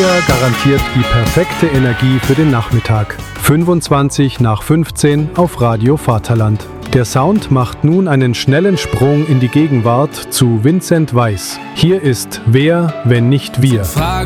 Sieger garantiert die perfekte Energie für den Nachmittag. 25 nach 15 auf Radio Vaterland. Der Sound macht nun einen schnellen Sprung in die Gegenwart zu Vincent Weiss. Hier ist Wer, wenn nicht wir.